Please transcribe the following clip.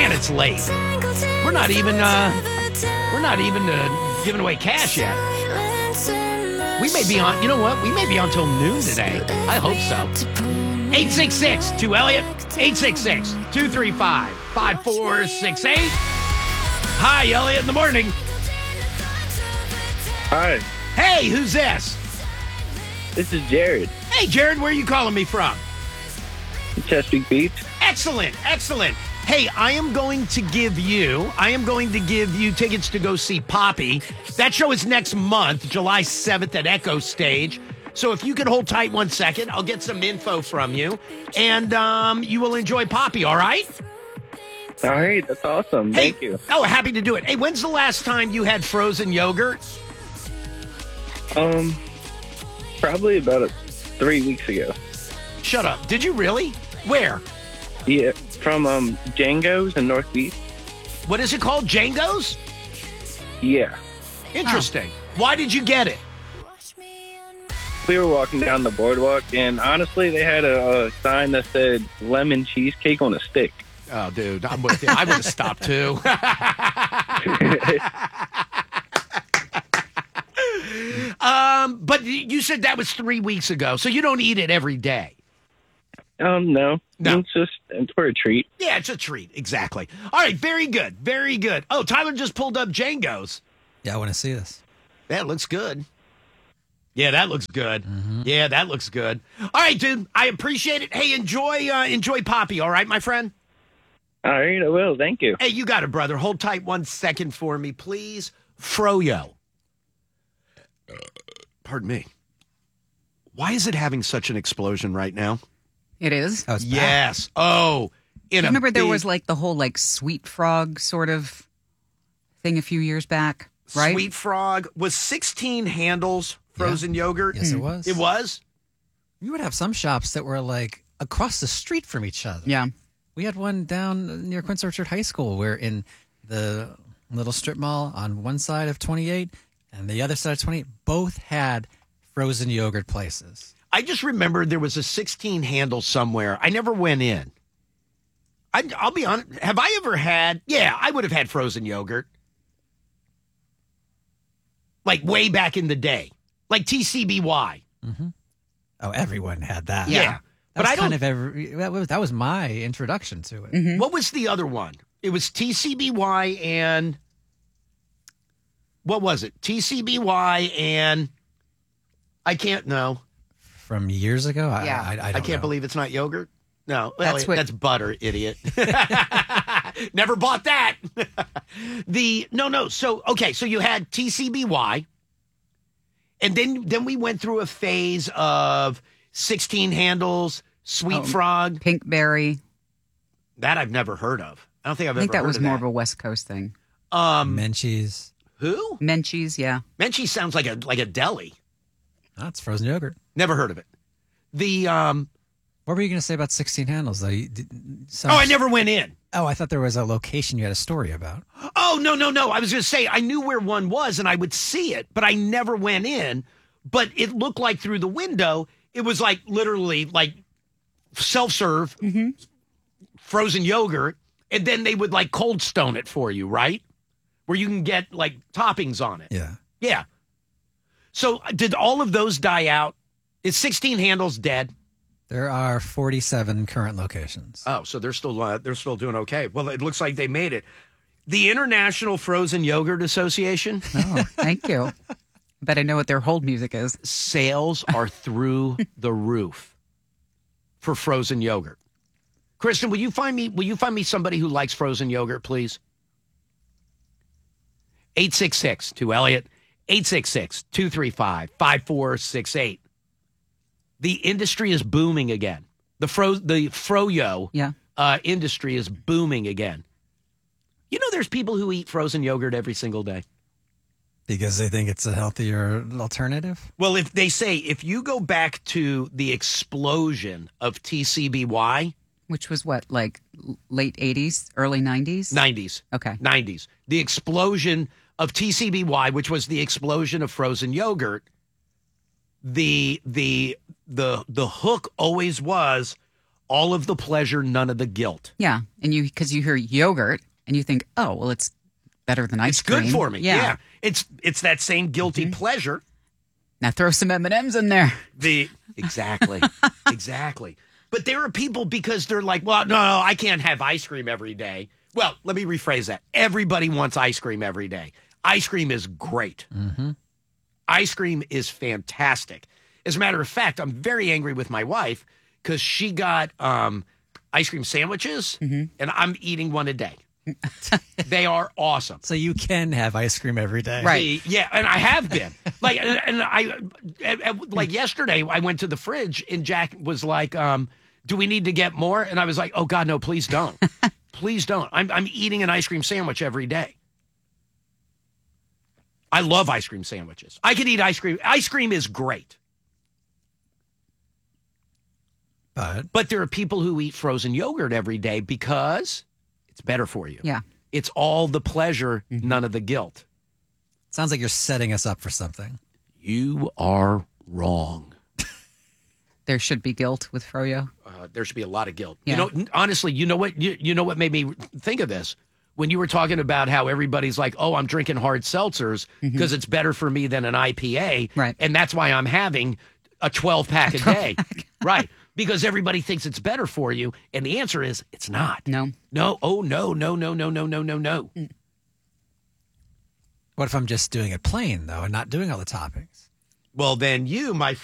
Man, it's late. We're not even giving away cash yet. We may be on, you know what? We may be on till noon today. I hope so. 866-2-ELLIOT, 866-235-5468. Hi, Elliot in the morning. Hi, Hey, who's this? this is Jared. Hey, Jared, where are you calling me from? Chesapeake Beach. Excellent, excellent. Hey, I am going to give you tickets to go see Poppy. That show is next month, July 7th at Echo Stage. So if you could hold tight 1 second, I'll get some info from you, and you will enjoy Poppy, all right? All right, that's awesome. Hey, Thank you. Oh, happy to do it. Hey, when's the last time you had frozen yogurt? Probably about 3 weeks ago. Shut up. Did you really? Where? Yeah, from Django's in North Beach. What is it called? Django's? Yeah, Interesting. Why did you get it? we were walking down the boardwalk, and honestly, they had a sign that said lemon cheesecake on a stick. Oh, dude, I'm with you. I would have stopped too. But you said that was 3 weeks ago, so you don't eat it every day. No. No. It's for a treat. Yeah, it's a treat. Exactly. All right, very good. Very good. Oh, Tyler just pulled up Django's. Yeah, I want to see this. That looks good. Yeah, that looks good. Yeah, that looks good. All right, dude, I appreciate it. Hey, enjoy Poppy, all right, my friend? All right, I will. Thank you. Hey, you got it, brother. Hold tight 1 second for me, please. Froyo. Pardon me. Why is it having such an explosion right now? It is. Oh, it's back. Yes. Oh, Remember there was like the whole like Sweet Frog sort of thing a few years back, right? Sweet Frog was 16 handles frozen yogurt. Yes, it was. It was? You would have some shops that were like across the street from each other. Yeah. We had one down near Quince Orchard High School where in the little strip mall on one side of 28 and the other side of 28 both had frozen yogurt places. I just remember there was a 16 handle somewhere. I never went in. I'll be honest. Have I ever had? Yeah, I would have had frozen yogurt. Like way back in the day. Like TCBY. Oh, everyone had that. Yeah. But I don't. That was my introduction to it. What was the other one? It was TCBY and. What was it? TCBY and. I can't know. From years ago? Yeah. I I don't can't know. believe it's not yogurt. No, That's that's butter, idiot. Never bought that. No. So you had TCBY, and then we went through a phase of 16 handles, Sweet Frog. Pinkberry. That I've never heard of. I don't think I've I think ever that heard was of more that. of a West Coast thing. Menchie's. Who? Menchie's, yeah. Menchie sounds like a deli. That's frozen yogurt. Never heard of it. The What were you going to say about 16 handles, though? I never went in. Oh, I thought there was a location you had a story about. Oh, no. I was going to say I knew where one was and I would see it, but I never went in. But it looked like through the window, it was like literally like self-serve frozen yogurt. And then they would like cold stone it for you, right? Where you can get like toppings on it. Yeah. Yeah. So did all of those die out? Is 16 handles dead? There are 47 current locations. Oh, so they're still doing okay. Well, it looks like they made it. The International Frozen Yogurt Association. Oh, thank you. Bet I know what their hold music is. Sales are through the roof for frozen yogurt. Kristen, will you find me somebody who likes frozen yogurt, please? 866-2-ELLIOT, 866-235-5468. The industry is booming again. The froyo industry is booming again. You know there's people who eat frozen yogurt every single day. Because they think it's a healthier alternative? Well, if you go back to the explosion of TCBY. Which was what, like late 80s, early 90s? 90s. Okay. 90s. The explosion of TCBY, which was the explosion of frozen yogurt, the hook always was all of the pleasure, none of the guilt. Yeah, and because you hear yogurt and you think, oh, well, it's better than ice It's cream. good for me. Yeah. Yeah. It's that same guilty pleasure. Now throw some M&Ms in there. Exactly. Exactly. But there are people because they're like, well, no, I can't have ice cream every day. Well, let me rephrase that. Everybody wants ice cream every day. Ice cream is great. Ice cream is fantastic. As a matter of fact, I'm very angry with my wife because she got ice cream sandwiches, and I'm eating one a day. They are awesome. So you can have ice cream every day. Right. Yeah, and I have been. Like, and like yesterday, I went to the fridge, and Jack was like, do we need to get more? And I was like, oh, God, no, please don't. Please don't. I'm eating an ice cream sandwich every day. I love ice cream sandwiches. I could eat ice cream. Ice cream is great. But there are people who eat frozen yogurt every day because it's better for you. Yeah. It's all the pleasure, none of the guilt. Sounds like you're setting us up for something. You are wrong. There should be guilt with froyo. There should be a lot of guilt. Yeah. You know, honestly, you know what? You know what made me think of this? When you were talking about how everybody's like, oh, I'm drinking hard seltzers because it's better for me than an IPA. Right. And that's why I'm having a 12-pack a day. Right. Because everybody thinks it's better for you. And the answer is it's not. No. No. Oh, no. What if I'm just doing it plain, though, and not doing all the toppings? Well, then you, my